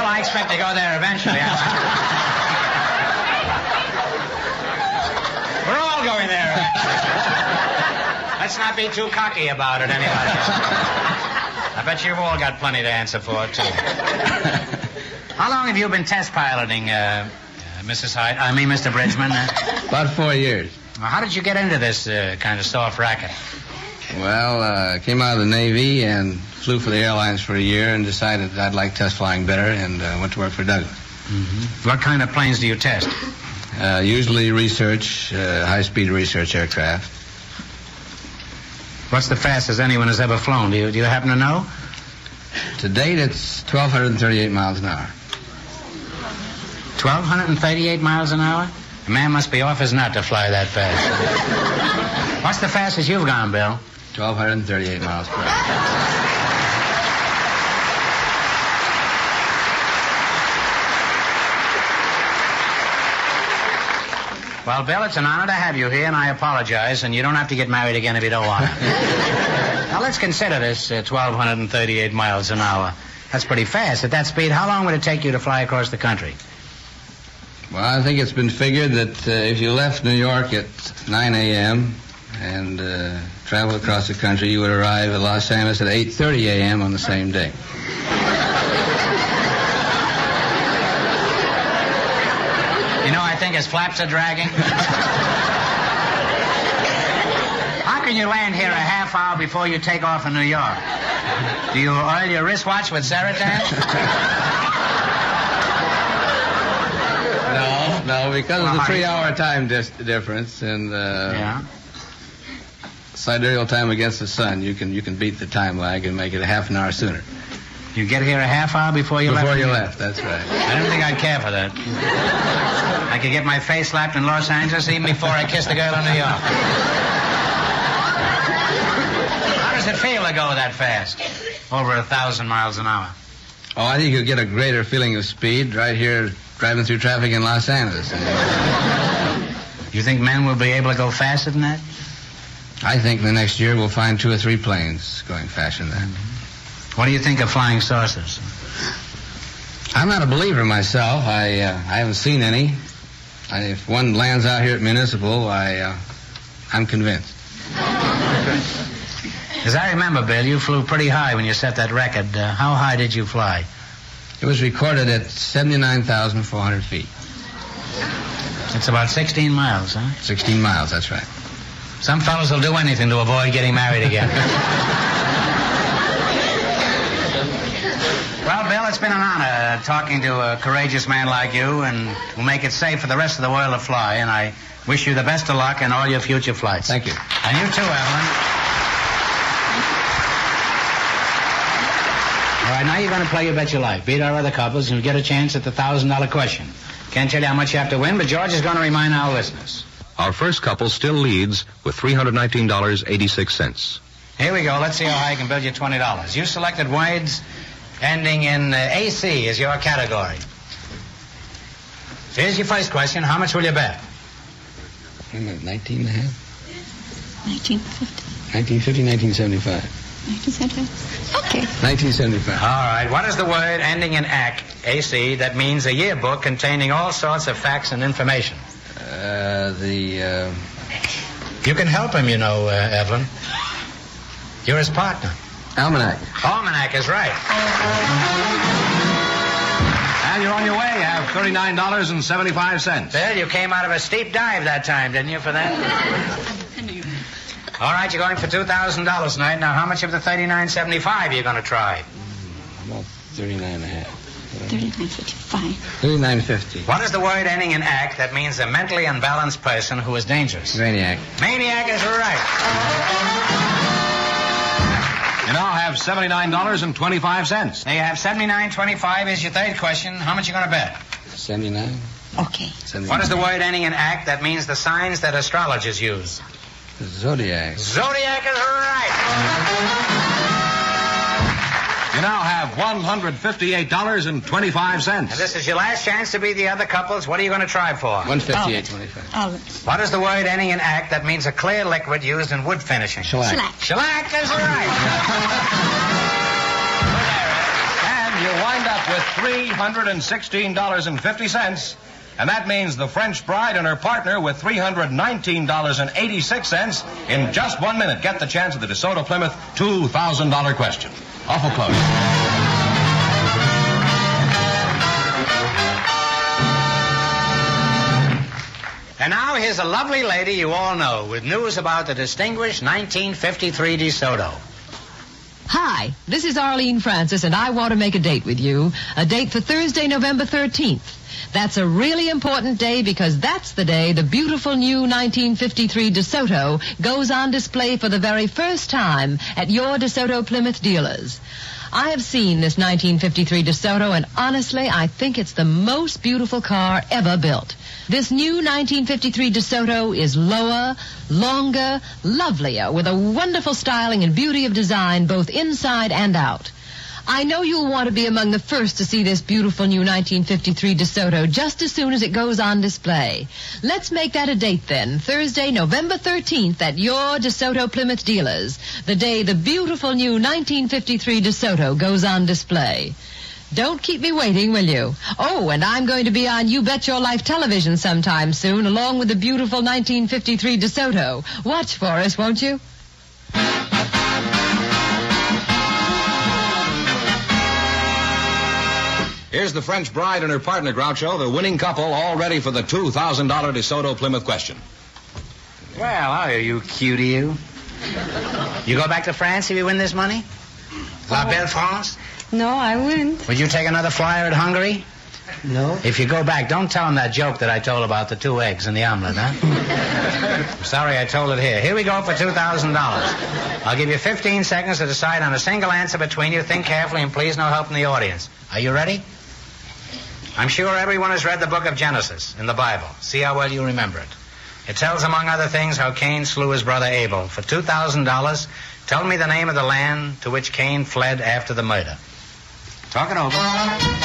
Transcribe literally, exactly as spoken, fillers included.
Well, I expect to go there eventually. We're all going there eventually. Let's not be too cocky about it, anybody. I bet you've all got plenty to answer for, too. How long have you been test piloting, uh, uh, Missus Hyde? I mean, Mister Bridgman? Uh, About four years. well, how did you get into this uh, kind of soft racket? Well, I uh, came out of the Navy and flew for the airlines for a year and decided that I'd like test flying better and uh, went to work for Douglas. Mm-hmm. What kind of planes do you test? Uh, usually research, uh, high-speed research aircraft. What's the fastest anyone has ever flown? Do you, do you happen to know? To date, it's twelve thirty-eight miles an hour. twelve thirty-eight miles an hour? A man must be off his nut to fly that fast. What's the fastest you've gone, Bill? twelve thirty-eight miles per hour. Well, Bill, it's an honor to have you here, and I apologize, and you don't have to get married again if you don't want to. Now, let's consider this uh, twelve thirty-eight miles an hour. That's pretty fast. At that speed, how long would it take you to fly across the country? Well, I think it's been figured that uh, if you left New York at nine a.m. and uh, traveled across the country, you would arrive at Los Angeles at eight thirty a.m. on the same day. You know, I think his flaps are dragging. How can you land here a half hour before you take off in New York? Do you oil your wristwatch with Seritan? No, no, because of the three-hour time dis- difference and uh, Yeah. sidereal time against the sun, you can you can beat the time lag and make it a half an hour sooner. You get here a half hour before you left? Before you left, that's right. I don't think I'd care for that. I could get my face slapped in Los Angeles even before I kissed a girl in New York. How does it feel to go that fast? Over a thousand miles an hour. Oh, I think you'll get a greater feeling of speed right here driving through traffic in Los Angeles. You think men will be able to go faster than that? I think the next year we'll find two or three planes going faster than that. What do you think of flying saucers? I'm not a believer myself. I uh, I haven't seen any. I, if one lands out here at Municipal, I uh, I'm convinced. As I remember, Bill, you flew pretty high when you set that record. Uh, how high did you fly? It was recorded at seventy-nine thousand four hundred feet. It's about sixteen miles, huh? sixteen miles, that's right. Some fellows will do anything to avoid getting married again. Well, Bill, it's been an honor uh, talking to a courageous man like you, and we'll make it safe for the rest of the world to fly, and I wish you the best of luck in all your future flights. Thank you. And you too, Evelyn. All right, now you're going to play You Bet Your Life. Beat our other couples, and you'll get a chance at the one thousand dollar question. Can't tell you how much you have to win, but George is going to remind our listeners. Our first couple still leads with three hundred nineteen dollars and eighty-six cents. Here we go. Let's see how high I can build you twenty dollars. You selected words ending in uh, A C as your category. So here's your first question. How much will you bet? nineteen and a half? nineteen fifty. nineteen fifty, nineteen seventy-five. nineteen seventy-five. Okay. nineteen seventy-five. All right. What is the word ending in A C, A C, that means a yearbook containing all sorts of facts and information? Uh, the, uh... You can help him, you know, uh, Evelyn. You're his partner. Almanac. Almanac is right. And you're on your way. You have thirty-nine dollars and seventy-five cents. Bill, you came out of a steep dive that time, didn't you, for that? All right, you're going for two thousand dollars tonight. Now, how much of the thirty-nine seventy-five are you going to try? About thirty-nine and a half. thirty-nine fifty-five. thirty-nine fifty. What is the word ending in act that means a mentally unbalanced person who is dangerous? Maniac. Maniac is right. You now have seventy-nine dollars and twenty-five cents. There you have seventy-nine twenty-five is your third question. How much are you going to bet? seventy-nine. Okay. seventy-nine. What is the word ending in act that means the signs that astrologers use? Zodiac. Zodiac is right. You now have one hundred fifty-eight dollars and twenty-five cents. And this is your last chance to be the other couples. What are you going to try for? one fifty-eight twenty-five. Oh, What is the word ending in act that means a clear liquid used in wood finishing? Shellac. shellac. Shellac is right. And you wind up left with three hundred sixteen dollars and fifty cents. And that means the French bride and her partner with three hundred nineteen dollars and eighty-six cents in just one minute get the chance of the DeSoto Plymouth two thousand dollars question. Awful close. And now here's a lovely lady you all know with news about the distinguished nineteen fifty-three DeSoto. Hi, this is Arlene Francis, and I want to make a date with you. A date for Thursday, November thirteenth. That's a really important day because that's the day the beautiful new nineteen fifty-three DeSoto goes on display for the very first time at your DeSoto Plymouth dealers. I have seen this nineteen fifty-three DeSoto, and honestly, I think it's the most beautiful car ever built. This new nineteen fifty-three DeSoto is lower, longer, lovelier, with a wonderful styling and beauty of design both inside and out. I know you'll want to be among the first to see this beautiful new nineteen fifty-three DeSoto just as soon as it goes on display. Let's make that a date then, Thursday, November thirteenth at your DeSoto Plymouth dealers, the day the beautiful new nineteen fifty-three DeSoto goes on display. Don't keep me waiting, will you? Oh, and I'm going to be on You Bet Your Life television sometime soon, along with the beautiful nineteen fifty-three DeSoto. Watch for us, won't you? Here's the French bride and her partner, Groucho, the winning couple, all ready for the two thousand dollars DeSoto Plymouth question. Well, how are you, cutie, you? You go back to France if you win this money? La Belle France? No, I wouldn't. Would you take another flyer at Hungary? No. If you go back, don't tell them that joke that I told about the two eggs and the omelet, huh? Sorry I told it here. Here we go for two thousand dollars. I'll give you fifteen seconds to decide on a single answer between you. Think carefully and please no help from the audience. Are you ready? I'm sure everyone has read the book of Genesis in the Bible. See how well you remember it. It tells, among other things, how Cain slew his brother Abel. For two thousand dollars, tell me the name of the land to which Cain fled after the murder. Talk it over.